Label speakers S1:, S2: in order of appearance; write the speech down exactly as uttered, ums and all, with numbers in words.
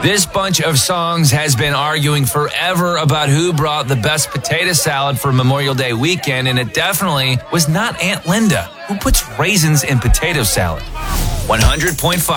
S1: This bunch of songs has been arguing forever about who brought the best potato salad for Memorial Day weekend, and it definitely was not Aunt Linda, who puts raisins in potato salad. one hundred point five